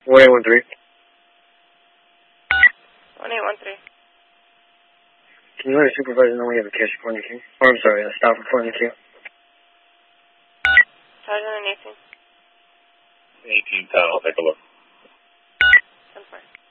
1813. 1813. Can you let a supervisor know we have a cash report in the queue? Or I'm sorry, a stop report in the queue. Sergeant and 18. 1810, I'll take a look. 10-4.